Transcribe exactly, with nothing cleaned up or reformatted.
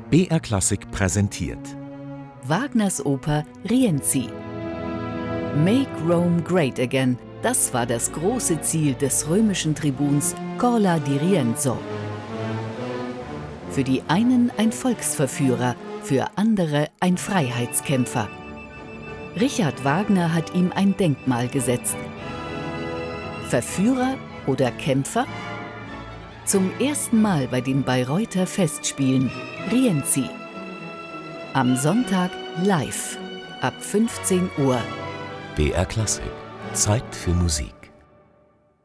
B R Klassik präsentiert Wagners Oper Rienzi. Make Rome Great Again, das war das große Ziel des römischen Tribuns Corla di Rienzo. Für die einen ein Volksverführer, für andere ein Freiheitskämpfer. Richard Wagner hat ihm ein Denkmal gesetzt. Verführer oder Kämpfer? Zum ersten Mal bei den Bayreuther Festspielen Rienzi. Am Sonntag live ab fünfzehn Uhr. B R Klassik. Zeit für Musik.